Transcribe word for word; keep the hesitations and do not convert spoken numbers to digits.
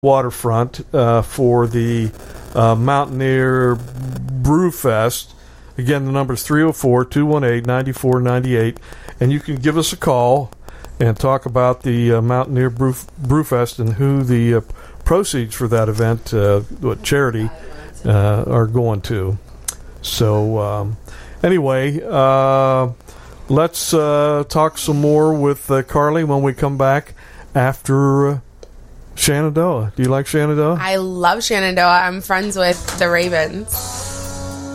waterfront uh, for the uh, Mountaineer Brewfest. Again, the number is three oh four, two one eight, nine four nine eight, and you can give us a call and talk about the uh, Mountaineer Brew, Brewfest and who the uh, proceeds for that event, uh, what charity, uh, are going to. So, um, anyway, uh, let's uh, talk some more with uh, Carly when we come back after uh, Shenandoah. Do you like Shenandoah? I love Shenandoah. I'm friends with the Ravens.